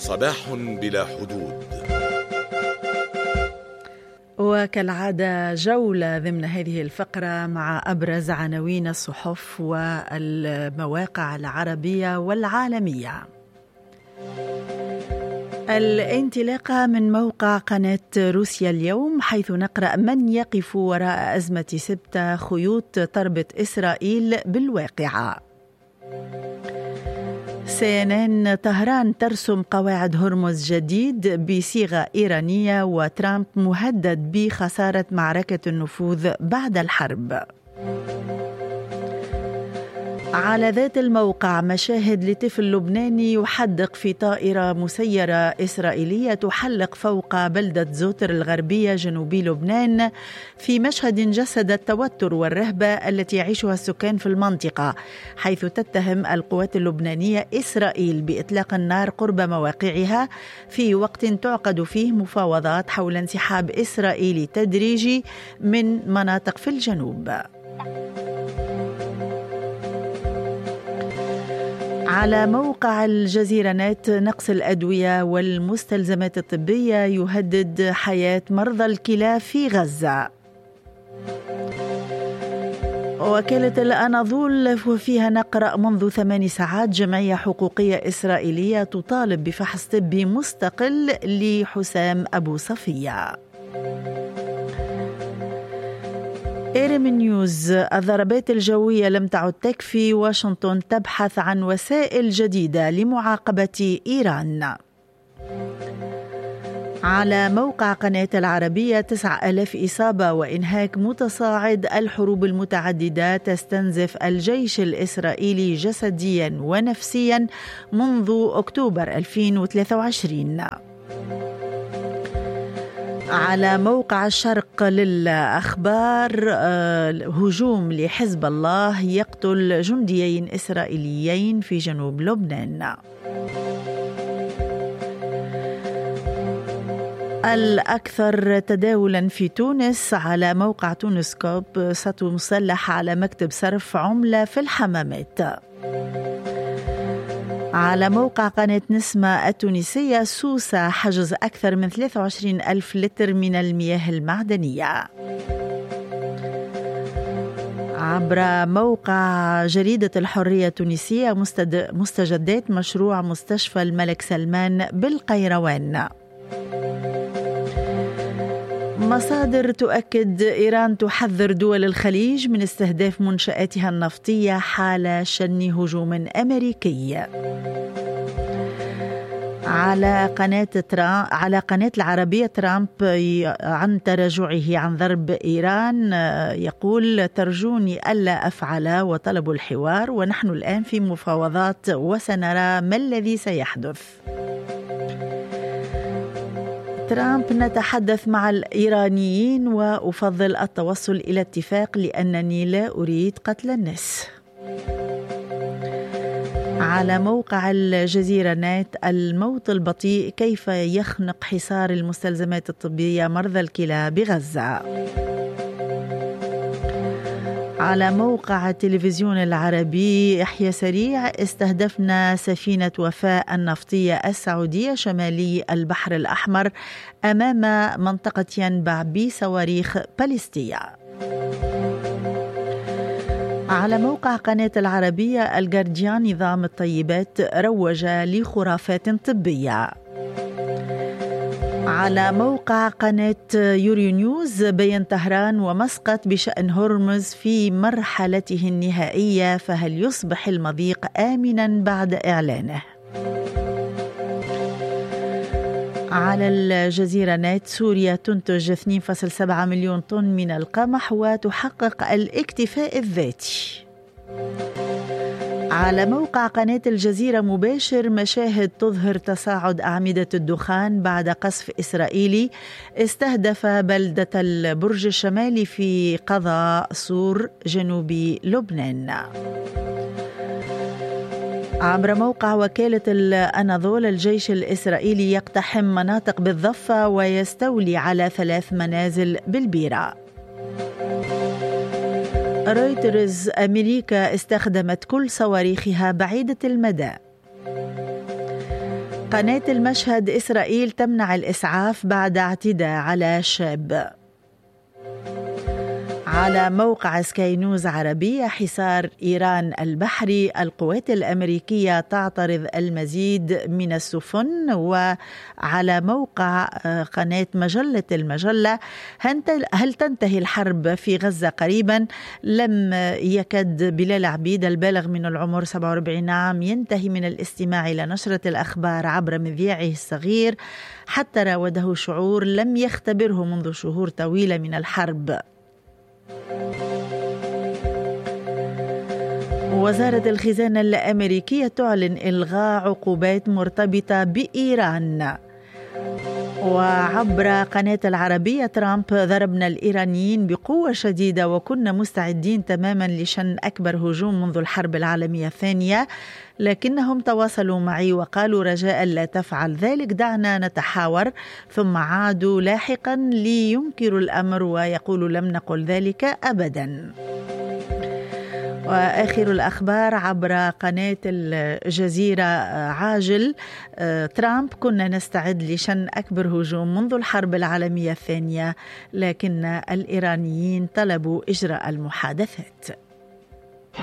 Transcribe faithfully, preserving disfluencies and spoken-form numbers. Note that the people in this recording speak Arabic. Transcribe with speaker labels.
Speaker 1: صباح بلا حدود.
Speaker 2: وكالعادة جولة ضمن هذه الفقرة مع أبرز عناوين الصحف والمواقع العربية والعالمية. الانطلاقة من موقع قناة روسيا اليوم، حيث نقرأ: من يقف وراء أزمة سبتة؟ خيوط تربط إسرائيل بالواقعة. سي إن إن: طهران ترسم قواعد هرمز جديد بصيغة إيرانية، وترامب مهدد بخسارة معركة النفوذ بعد الحرب. على ذات الموقع: مشاهد لطفل لبناني يحدق في طائرة مسيرة إسرائيلية تحلق فوق بلدة زوتر الغربية جنوبي لبنان، في مشهد جسد التوتر والرهبة التي يعيشها السكان في المنطقة، حيث تتهم القوات اللبنانية إسرائيل بإطلاق النار قرب مواقعها في وقت تعقد فيه مفاوضات حول انسحاب إسرائيلي تدريجي من مناطق في الجنوب. على موقع الجزيرة نت: نقص الأدوية والمستلزمات الطبية يهدد حياة مرضى الكلى في غزة. وكالة الأناضول وفيها نقرأ: منذ ثمان ساعات جمعية حقوقية إسرائيلية تطالب بفحص طبي مستقل لحسام أبو صفية. إيرم نيوز: الضربات الجوية لم تعد تكفي، واشنطن تبحث عن وسائل جديدة لمعاقبة إيران. على موقع قناة العربية: تسعة آلاف إصابة وإنهاك متصاعد، الحروب المتعددة تستنزف الجيش الإسرائيلي جسديا ونفسيا منذ أكتوبر ألفين وثلاثة وعشرين. على موقع الشرق للأخبار: هجوم لحزب الله يقتل جنديين إسرائيليين في جنوب لبنان. الأكثر تداولا في تونس: على موقع تونس كوب، سطو مسلح على مكتب صرف عملة في الحمامات. على موقع قناة نسمة التونسية: سوسة حجز أكثر من ثلاثة وعشرين ألف لتر من المياه المعدنية. عبر موقع جريدة الحرية التونسية: مستجدات مشروع مستشفى الملك سلمان بالقيروان. مصادر تؤكد: إيران تحذر دول الخليج من استهداف منشآتها النفطية حال شن هجوم أمريكي. على قناة ترامب على قناة العربية: ترامب عن تراجعه عن ضرب إيران يقول: ترجوني ألا أفعل، وطلب الحوار، ونحن الآن في مفاوضات وسنرى ما الذي سيحدث. ترامب: نتحدث مع الإيرانيين وأفضل التوصل إلى اتفاق لأنني لا أريد قتل الناس. على موقع الجزيرة نت: الموت البطيء، كيف يخنق حصار المستلزمات الطبية مرضى الكلى بغزة. على موقع التلفزيون العربي: يحيى سريع، استهدفنا سفينة وفاء النفطية السعودية شمالي البحر الأحمر أمام منطقة ينبع بصواريخ باليستية. على موقع قناة العربية: الجارديان، نظام الطيبات روج لخرافات طبية. على موقع قناة يوري نيوز: بيان طهران ومسقط بشأن هرمز في مرحلته النهائية، فهل يصبح المضيق آمنا بعد إعلانه؟ على الجزيرة نت: سوريا تنتج اثنين فاصلة سبعة مليون طن من القمح وتحقق الاكتفاء الذاتي. على موقع قناة الجزيرة مباشر: مشاهد تظهر تصاعد أعمدة الدخان بعد قصف إسرائيلي استهدف بلدة البرج الشمالي في قضاء سور جنوب لبنان. عبر موقع وكالة الأناضول: الجيش الإسرائيلي يقتحم مناطق بالضفة ويستولي على ثلاث منازل بالبيرة. رويترز: أمريكا استخدمت كل صواريخها بعيدة المدى. قناة المشهد: إسرائيل تمنع الإسعاف بعد اعتداء على شاب. على موقع سكاي نيوز عربية: حصار إيران البحري، القوات الأمريكية تعترض المزيد من السفن. وعلى موقع قناة مجلة المجلة: هل تنتهي الحرب في غزة قريبا؟ لم يكد بلال عبيد البالغ من العمر سبعة وأربعين عام ينتهي من الاستماع إلى نشرة الأخبار عبر مذياعه الصغير حتى راوده شعور لم يختبره منذ شهور طويلة من الحرب. وزارة الخزانة الأمريكية تعلن إلغاء عقوبات مرتبطة بإيران. وعبر قناة العربية: ترامب: ضربنا الإيرانيين بقوة شديدة وكنا مستعدين تماما لشن أكبر هجوم منذ الحرب العالمية الثانية، لكنهم تواصلوا معي وقالوا رجاء لا تفعل ذلك، دعنا نتحاور، ثم عادوا لاحقا لينكروا الأمر ويقولوا لم نقل ذلك أبدا. وآخر الأخبار عبر قناة الجزيرة عاجل: ترامب: كنا نستعد لشن أكبر هجوم منذ الحرب العالمية الثانية، لكن الإيرانيين طلبوا إجراء المحادثات.